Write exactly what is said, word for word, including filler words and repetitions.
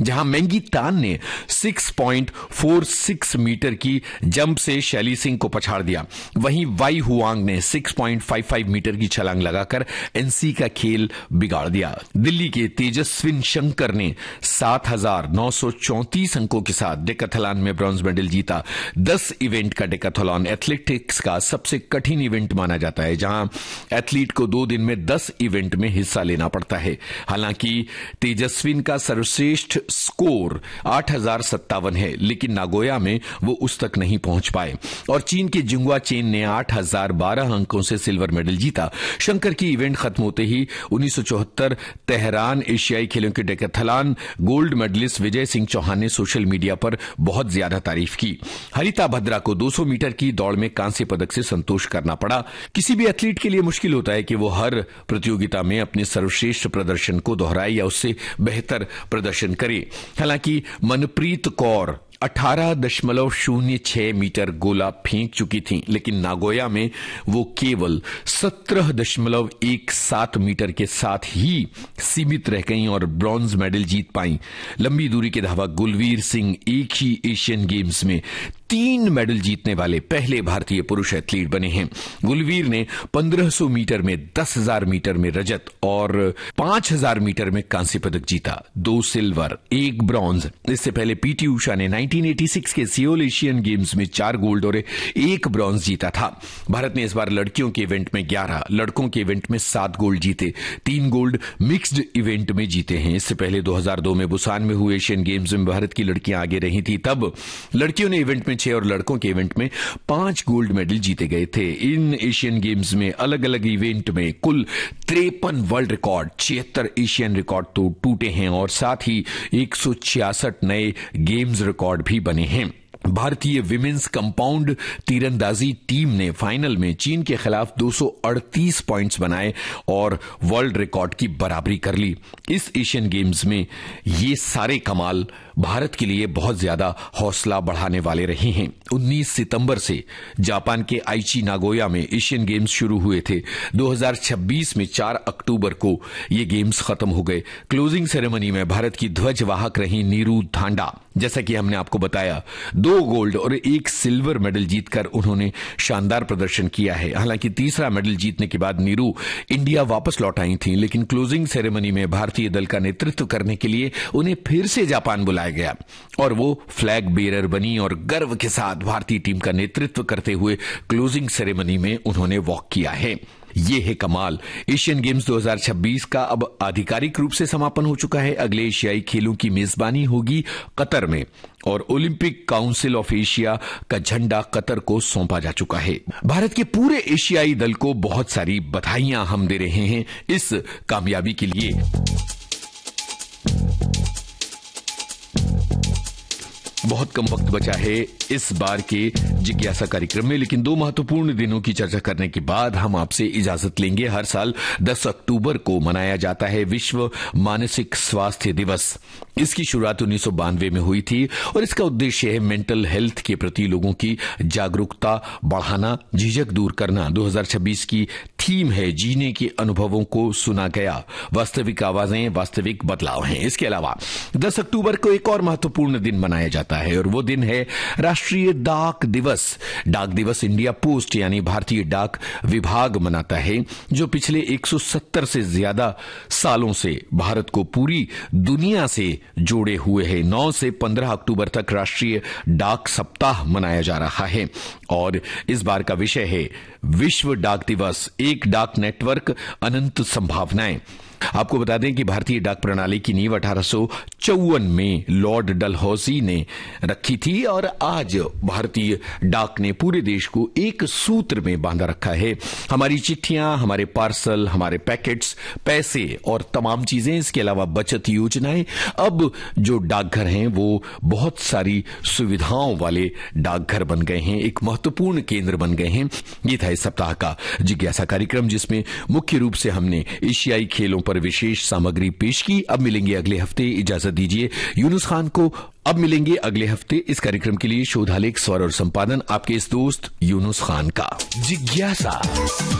जहां मैंगी तान ने छह पॉइंट चार छह मीटर की जंप से शैली सिंह को पछाड़ दिया। वहीं वाई हुआंग ने छह पॉइंट पाँच पाँच मीटर की छलांग लगाकर एनसी का खेल बिगाड़ दिया। दिल्ली के तेजस्विन शंकर ने सात हजार नौ सौ चौंतीस अंकों के साथ डेकाथलॉन में ब्रॉन्ज मेडल जीता। दस इवेंट का डेकाथलॉन एथलेटिक्स का सबसे कठिन इवेंट माना जाता है, जहां एथलीट को दो दिन में दस इवेंट में हिस्सा लेना पड़ता है। हालांकि तेजस्विन का सर्वश्रेष्ठ स्कोर आठ हजार सत्तावन है, लेकिन नागोया में वो उस तक नहीं पहुंच पाए और चीन के जिंगुआ चेन ने आठ हजार बारह अंकों से सिल्वर मेडल जीता। शंकर की इवेंट खत्म होते ही उन्नीस सौ चौहत्तर तेहरान एशियाई खेलों के Decathlon gold medallist Vijay Singh Chauhan ने सोशल मीडिया पर बहुत ज्यादा तारीफ की। हरिता भद्रा को दो सौ मीटर की दौड़ में कांस्य पदक से संतोष करना पड़ा। किसी भी एथलीट के लिए मुश्किल होता है कि वो हर प्रतियोगिता में अपने सर्वश्रेष्ठ प्रदर्शन को दोहराए या उससे बेहतर प्रदर्शन करे। हालांकि मनप्रीत कौर अठारह दशमलव शून्य छह मीटर गोला फेंक चुकी थी, लेकिन नागोया में वो केवल सत्रह दशमलव एक सात मीटर के साथ ही सीमित रह गईं और ब्रॉन्ज मेडल जीत पाईं। लंबी दूरी के धावक गुलवीर सिंह एक ही एशियन गेम्स में तीन मेडल जीतने वाले पहले भारतीय पुरुष एथलीट बने हैं। गुलवीर ने पंद्रह सौ मीटर में, दस हजार मीटर में रजत और पांच हजार मीटर में कांस्य पदक जीता। दो सिल्वर, एक ब्रॉन्ज। इससे पहले पीटी उषा ने उन्नीस सौ छियासी के सियोल एशियन गेम्स में चार गोल्ड और एक ब्रॉन्ज जीता था। भारत ने इस बार लड़कियों के इवेंट में ग्यारह, लड़कों के इवेंट में सात गोल्ड जीते। तीन गोल्ड मिक्स्ड इवेंट में जीते हैं। इससे पहले दो हजार दो में बुसान में हुए एशियन गेम्स में भारत की लड़कियां आगे रही थी। तब लड़कियों ने इवेंट में छह और लड़कों के इवेंट में पांच गोल्ड मेडल जीते गए थे। इन एशियन गेम्स में अलग अलग इवेंट में कुल तिरपन वर्ल्ड रिकॉर्ड, छिहत्तर एशियन रिकॉर्ड तो टूटे हैं और साथ ही एक सौ छियासठ नए गेम्स रिकॉर्ड भी बने हैं। भारतीय विमेन्स कंपाउंड तीरंदाजी टीम ने फाइनल में चीन के खिलाफ दो सौ अड़तीस पॉइंट्स बनाए और वर्ल्ड रिकॉर्ड की बराबरी कर ली। इस एशियन गेम्स में ये सारे कमाल भारत के लिए बहुत ज्यादा हौसला बढ़ाने वाले रहे हैं। उन्नीस सितंबर से जापान के आइची नागोया में एशियन गेम्स शुरू हुए थे। दो हजार छब्बीस में चार अक्टूबर को ये गेम्स खत्म हो गए। क्लोजिंग सेरेमनी में भारत की ध्वजवाहक रही नीरू थांडा। जैसा कि हमने आपको बताया, दो गोल्ड और एक सिल्वर मेडल जीतकर उन्होंने शानदार प्रदर्शन किया है। हालांकि तीसरा मेडल जीतने के बाद नीरू इंडिया वापस लौट आई थी, लेकिन क्लोजिंग सेरेमनी में भारतीय दल का नेतृत्व करने के लिए उन्हें फिर से जापान बुलाया गया और वो फ्लैग बेरर बनी और गर्व के साथ भारतीय टीम का नेतृत्व करते हुए क्लोजिंग सेरेमनी में उन्होंने वॉक किया है। ये है कमाल। एशियन गेम्स दो हजार छब्बीस का अब आधिकारिक रूप से समापन हो चुका है। अगले एशियाई खेलों की मेजबानी होगी कतर में और ओलंपिक काउंसिल ऑफ एशिया का झंडा कतर को सौंपा जा चुका है। भारत के पूरे एशियाई दल को बहुत सारी बधाइयां हम दे रहे हैं इस कामयाबी के लिए। बहुत कम वक्त बचा है इस बार के जिज्ञासा कार्यक्रम में, लेकिन दो महत्वपूर्ण दिनों की चर्चा करने के बाद हम आपसे इजाजत लेंगे। हर साल दस अक्टूबर को मनाया जाता है विश्व मानसिक स्वास्थ्य दिवस। इसकी शुरुआत उन्नीस सौ बानवे में हुई थी और इसका उद्देश्य है मेंटल हेल्थ के प्रति लोगों की जागरूकता बढ़ाना, झिझक दूर करना। दो हजार छब्बीस की थीम है जीने के अनुभवों को सुना गया, वास्तविक आवाजें वास्तविक बदलाव हैं। इसके अलावा दस अक्टूबर को एक और महत्वपूर्ण दिन मनाया जाता है और वो दिन है राष्ट्रीय डाक दिवस। डाक दिवस इंडिया पोस्ट यानी भारतीय डाक विभाग मनाता है, जो पिछले एक सौ सत्तर से ज्यादा सालों से भारत को पूरी दुनिया से जोड़े हुए है। नौ से पंद्रह अक्टूबर तक राष्ट्रीय डाक सप्ताह मनाया जा रहा है और इस बार का विषय है विश्व डाक दिवस, एक डाक नेटवर्क, अनंत संभावनाएं। आपको बता दें कि भारतीय डाक प्रणाली की नींव अठारह सौ चौवन में लॉर्ड डलहौजी ने रखी थी और आज भारतीय डाक ने पूरे देश को एक सूत्र में बांधा रखा है। हमारी चिट्ठियां, हमारे पार्सल, हमारे पैकेट्स, पैसे और तमाम चीजें, इसके अलावा बचत योजनाएं, अब जो डाकघर हैं वो बहुत सारी सुविधाओं वाले डाकघर बन गए हैं, एक महत्वपूर्ण केंद्र बन गए हैं। ये था इस सप्ताह का जिज्ञासा कार्यक्रम, जिसमें मुख्य रूप से हमने एशियाई खेलों पर विशेष सामग्री पेश की। अब मिलेंगे अगले हफ्ते, इजाजत दीजिए यूनुस खान को। अब मिलेंगे अगले हफ्ते। इस कार्यक्रम के लिए शोधालेख, स्वर और संपादन आपके इस दोस्त यूनुस खान का। जिज्ञासा।